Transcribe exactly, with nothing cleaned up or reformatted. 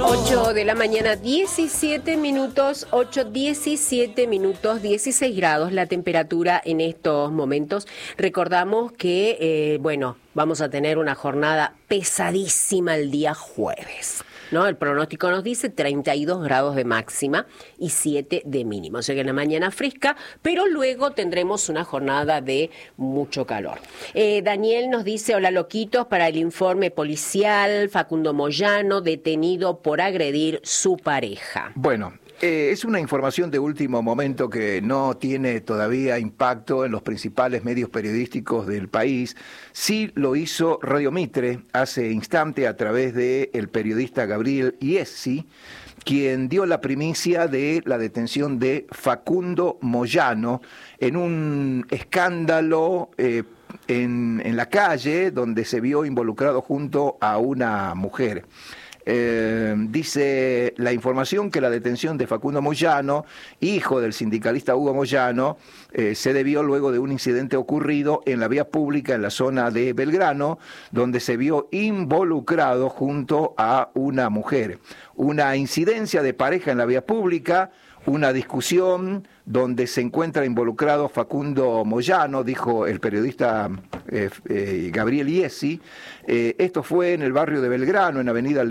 ocho de la mañana, diecisiete minutos, ocho, diecisiete minutos, dieciséis grados la temperatura en estos momentos. Recordamos que, eh, bueno, vamos a tener una jornada pesadísima el día jueves, ¿no? El pronóstico nos dice treinta y dos grados de máxima y siete de mínimo. O sea que en la mañana fresca, pero luego tendremos una jornada de mucho calor. Eh, Daniel nos dice, hola loquitos, para el informe policial, Facundo Moyano detenido por agredir su pareja. Bueno, eh, es una información de último momento que no tiene todavía impacto en los principales medios periodísticos del país. Sí lo hizo Radio Mitre hace instante a través del periodista Gabriel Iesi, quien dio la primicia de la detención de Facundo Moyano en un escándalo eh, en, en la calle donde se vio involucrado junto a una mujer. Eh, dice la información que la detención de Facundo Moyano, hijo del sindicalista Hugo Moyano, eh, se debió luego de un incidente ocurrido en la vía pública en la zona de Belgrano, donde se vio involucrado junto a una mujer. Una incidencia de pareja en la vía pública, una discusión donde se encuentra involucrado Facundo Moyano, dijo el periodista eh, eh, Gabriel Iesi. Eh, esto fue en el barrio de Belgrano, en Avenida